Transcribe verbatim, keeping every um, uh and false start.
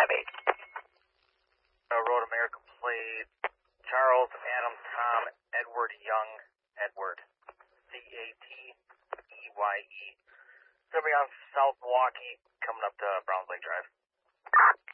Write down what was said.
five eight. Uh, Road America plate, Charles, Adam, Tom, Edward, Young, Edward. C A T E Y E. Somebody on South Milwaukee coming up to Browns Lake Drive.